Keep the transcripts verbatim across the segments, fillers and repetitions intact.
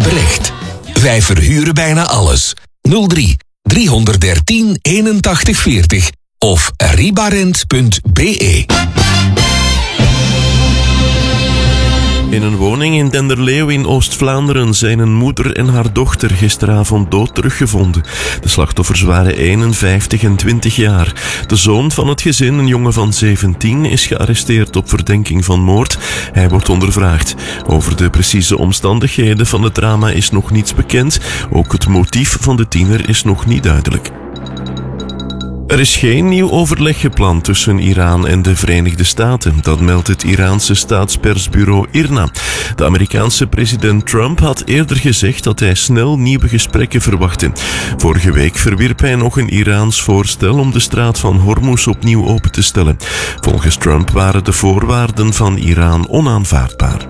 belegd. Wij verhuren bijna alles. nul drie driehonderddertien eenentachtig veertig of ribarent punt be. In een woning in Denderleeuw in Oost-Vlaanderen zijn een moeder en haar dochter gisteravond dood teruggevonden. De slachtoffers waren eenenvijftig en twintig jaar. De zoon van het gezin, een jongen van zeventien, is gearresteerd op verdenking van moord. Hij wordt ondervraagd. Over de precieze omstandigheden van het drama is nog niets bekend. Ook het motief van de tiener is nog niet duidelijk. Er is geen nieuw overleg gepland tussen Iran en de Verenigde Staten. Dat meldt het Iraanse staatspersbureau IRNA. De Amerikaanse president Trump had eerder gezegd dat hij snel nieuwe gesprekken verwachtte. Vorige week verwierp hij nog een Iraans voorstel om de straat van Hormuz opnieuw open te stellen. Volgens Trump waren de voorwaarden van Iran onaanvaardbaar.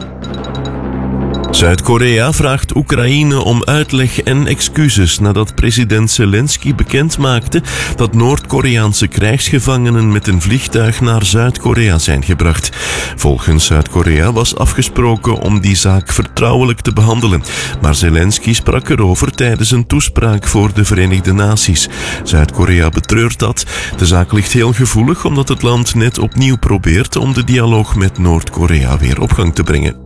Zuid-Korea vraagt Oekraïne om uitleg en excuses nadat president Zelensky bekendmaakte dat Noord-Koreaanse krijgsgevangenen met een vliegtuig naar Zuid-Korea zijn gebracht. Volgens Zuid-Korea was afgesproken om die zaak vertrouwelijk te behandelen, maar Zelensky sprak erover tijdens een toespraak voor de Verenigde Naties. Zuid-Korea betreurt dat. De zaak ligt heel gevoelig omdat het land net opnieuw probeert om de dialoog met Noord-Korea weer op gang te brengen.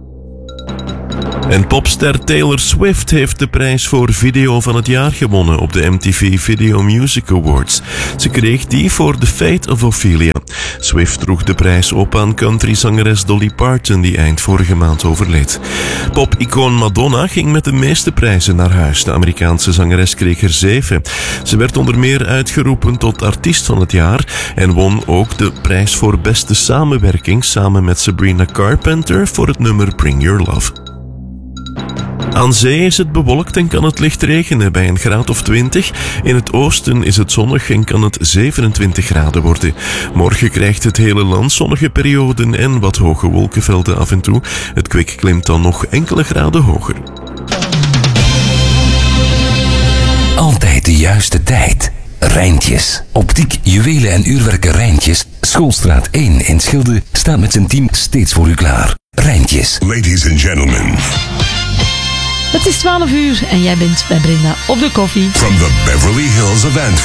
En popster Taylor Swift heeft de prijs voor video van het jaar gewonnen op de M T V Video Music Awards. Ze kreeg die voor The Fate of Ophelia. Swift droeg de prijs op aan countryzangeres Dolly Parton, die eind vorige maand overleed. Pop-icoon Madonna ging met de meeste prijzen naar huis. De Amerikaanse zangeres kreeg er zeven. Ze werd onder meer uitgeroepen tot artiest van het jaar en won ook de prijs voor beste samenwerking samen met Sabrina Carpenter voor het nummer Bring Your Love. Aan zee is het bewolkt en kan het licht regenen bij een graad of twintig. In het oosten is het zonnig en kan het zevenentwintig graden worden. Morgen krijgt het hele land zonnige perioden en wat hoge wolkenvelden af en toe. Het kwik klimt dan nog enkele graden hoger. Altijd de juiste tijd. Rijntjes. Optiek, juwelen en uurwerken Rijntjes. Schoolstraat één in Schilde staat met zijn team steeds voor u klaar. Rijntjes. Ladies and gentlemen. Het is twaalf uur en jij bent bij Brenda op de koffie. From the Beverly Hills of Antwerp.